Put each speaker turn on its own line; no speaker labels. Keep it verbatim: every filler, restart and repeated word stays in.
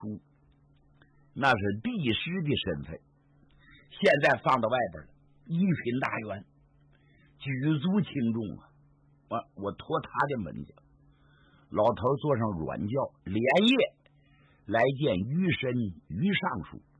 主，那是帝师的身份，现在放到外边了，一品大员，举足轻重啊！我我托他的门去。老头坐上软轿，连夜来见于神于尚书。